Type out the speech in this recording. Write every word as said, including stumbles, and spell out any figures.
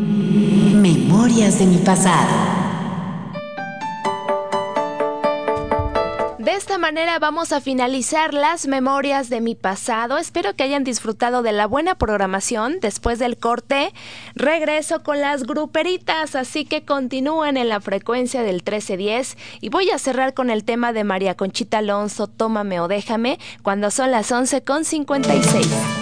Memorias de mi pasado. De esta manera vamos a finalizar las memorias de mi pasado. Espero que hayan disfrutado de la buena programación. Después del corte, regreso con las gruperitas, así que continúen en la frecuencia del trece diez. Y voy a cerrar con el tema de María Conchita Alonso, Tómame o Déjame, cuando son las once con cincuenta y seis.